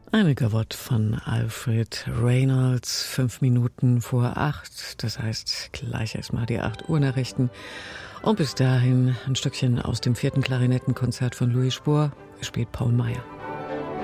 Eine Gavotte von Alfred Reynolds, 5 Minuten vor 8, das heißt gleich erstmal die 8 Uhr Nachrichten. Und bis dahin ein Stückchen aus dem 4. Klarinettenkonzert von Louis Spohr, gespielt Paul Meyer.